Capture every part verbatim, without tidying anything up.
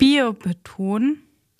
Biobeton.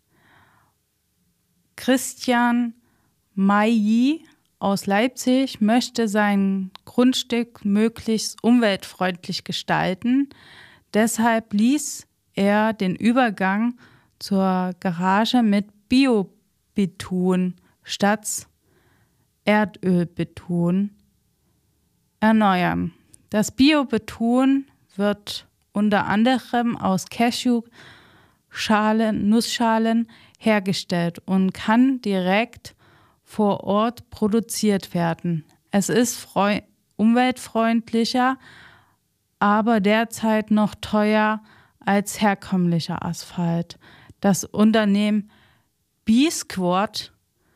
Christian Mailly aus Leipzig möchte sein Grundstück möglichst umweltfreundlich gestalten. Deshalb ließ er den Übergang zur Garage mit Biobeton statt Erdölbeton erneuern. Das Biobeton wird unter anderem aus Cashewschalen, Nussschalen hergestellt und kann direkt vor Ort produziert werden. Es ist freu- umweltfreundlicher, aber derzeit noch teuer als herkömmlicher Asphalt. Das Unternehmen B-Squad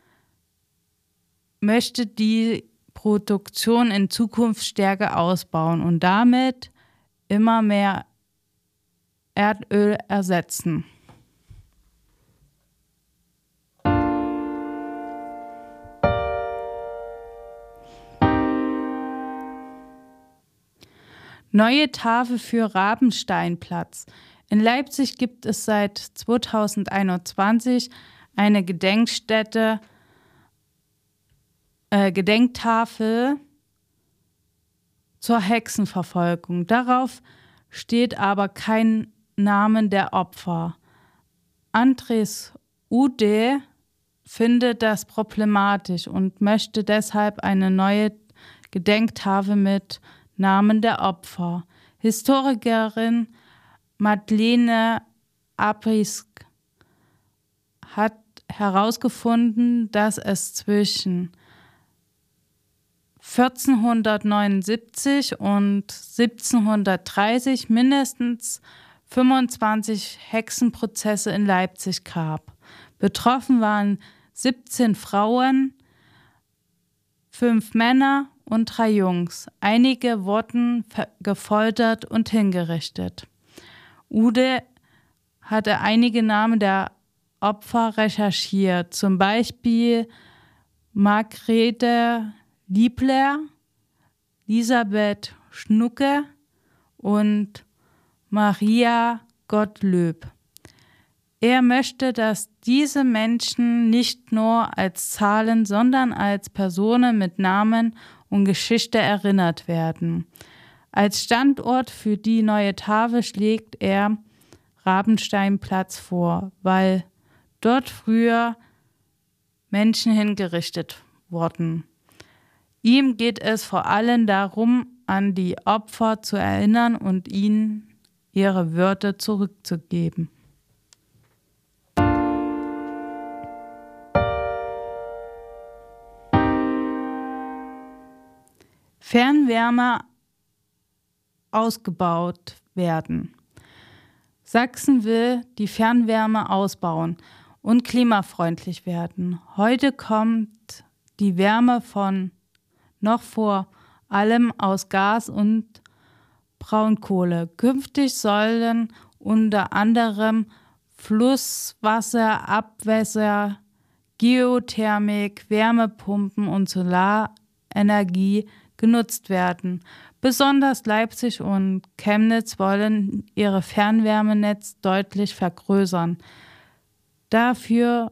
möchte die Produktion in Zukunft stärker ausbauen und damit immer mehr Erdöl ersetzen. Neue Tafel für Rabensteinplatz. In Leipzig gibt es seit zweitausendeinundzwanzig eine Gedenkstätte, äh, Gedenktafel zur Hexenverfolgung. Darauf steht aber kein Name der Opfer. Andres Ude findet das problematisch und möchte deshalb eine neue Gedenktafel mit Namen der Opfer. Historikerin Madeleine Abrisk hat herausgefunden, dass es zwischen vierzehnhundertneunundsiebzig und siebzehnhundertdreißig mindestens fünfundzwanzig Hexenprozesse in Leipzig gab. Betroffen waren siebzehn Frauen, fünf Männer und drei Jungs. Einige wurden gefoltert und hingerichtet. Ude hatte einige Namen der Opfer recherchiert, zum Beispiel Margrethe Liebler, Elisabeth Schnucke und Maria Gottlob. Er möchte, dass diese Menschen nicht nur als Zahlen, sondern als Personen mit Namen und Geschichte erinnert werden. Als Standort für die neue Tafel schlägt er Rabensteinplatz vor, weil dort früher Menschen hingerichtet wurden. Ihm geht es vor allem darum, an die Opfer zu erinnern und ihnen ihre Würde zurückzugeben. Fernwärme ausgebaut werden. Sachsen will die Fernwärme ausbauen und klimafreundlich werden. Heute kommt die Wärme von noch vor allem aus Gas und Braunkohle. Künftig sollen unter anderem Flusswasser, Abwässer, Geothermik, Wärmepumpen und Solarenergie genutzt werden. Besonders Leipzig und Chemnitz wollen ihre Fernwärmenetz deutlich vergrößern. Dafür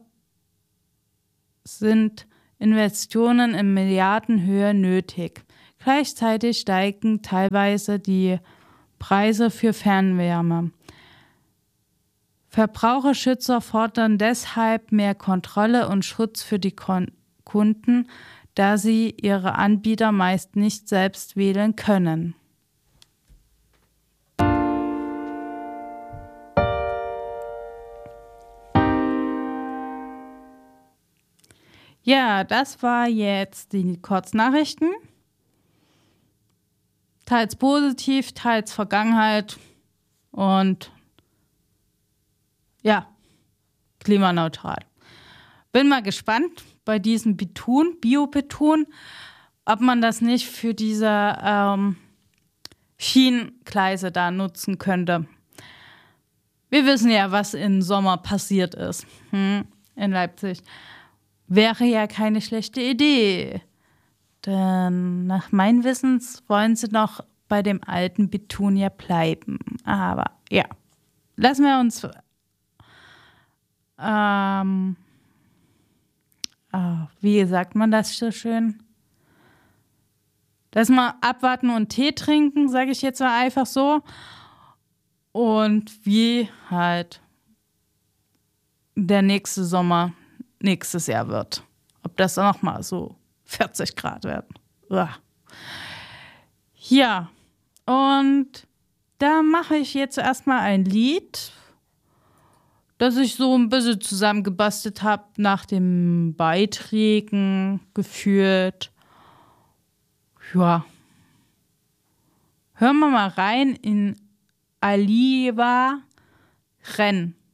sind Investitionen in Milliardenhöhe nötig. Gleichzeitig steigen teilweise die Preise für Fernwärme. Verbraucherschützer fordern deshalb mehr Kontrolle und Schutz für die Kon- Kunden, da sie ihre Anbieter meist nicht selbst wählen können. Ja, das war jetzt die Kurznachrichten. Teils positiv, teils Vergangenheit und ja, klimaneutral. Bin mal gespannt bei diesem Beton, Biobeton, ob man das nicht für diese ähm, Schienengleise da nutzen könnte. Wir wissen ja, was im Sommer passiert ist hm, in Leipzig. Wäre ja keine schlechte Idee. Denn nach meinem Wissens wollen sie noch bei dem alten Beton ja bleiben. Aber ja, lassen wir uns Ähm, ah, wie sagt man das so schön? Lass mal abwarten und Tee trinken, sage ich jetzt mal einfach so. Und wie halt der nächste Sommer nächstes Jahr wird. Ob das dann nochmal so vierzig Grad werden. Uah. Ja, und da mache ich jetzt erstmal ein Lied, das ich so ein bisschen zusammengebastelt habe nach den Beiträgen geführt. Ja. Hören wir mal rein in Aliva Renn.